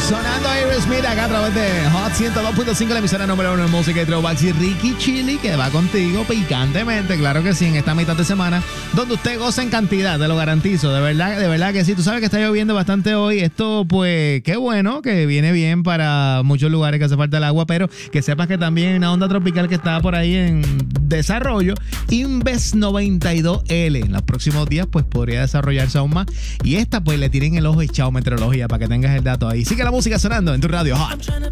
Sonando Aerosmith acá a través de Hot 102.5, la emisora número 1 en música y throwbacks. Y Ricky Chili, que va contigo picantemente, claro que sí, en esta mitad de semana, donde usted goza en cantidad, te lo garantizo, de verdad que sí. Tú sabes que está lloviendo bastante hoy. Esto, pues, qué bueno, que viene bien para muchos lugares que hace falta el agua, pero que sepas que también hay una onda tropical que está por ahí en desarrollo, Inves 92L. En los próximos días, pues, podría desarrollarse aún más. Y esta, pues, le tienen el ojo echado meteorología para que tengas el dato ahí. Sigue la música sonando en tu radio Hot.